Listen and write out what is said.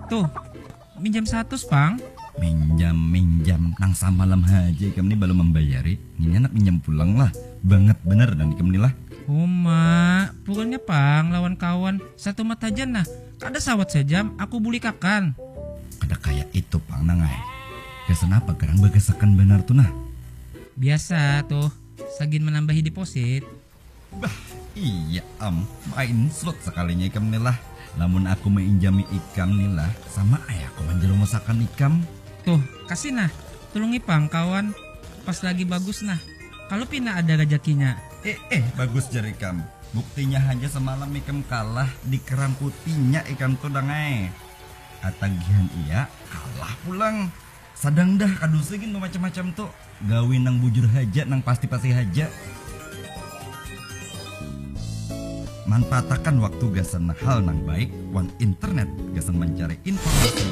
Tuh, minjam 100, Pang. Minjam nang samalam haji ikam ni baru membayari. Ini anak minjam pulang lah. Banget bener dan ikam ni lah. Oh, mak, pukulnya Pang lawan kawan. Satu mata aja nah. Kada sawat sejam, aku buli kakan. Kada kayak itu pang nangai. Kenapa kerang bagasakan benar tuh nah? Biasa tuh, sagin menambahi deposit. Bah, iya main slot sekalinya ikam ni lah. Namun aku menginjami ikam ni lah, sama ayahku menjelur masakan ikam. Tuh, kasih nah. Tulungi Pang kawan. Pas lagi bagus nah. Kalau pina ada rezekinya. Bagus jari ikam. Buktinya hanya semalam ikam kalah di kerang putihnya ikam tuh dangai. Atagihan iya kalah pulang. Sadang dah kadusegin macam-macam tuh. Gawin nang bujur haja nang pasti-pasti haja. Manfaatakan waktu gasan hal nang baik, wan internet gasan mencari informasi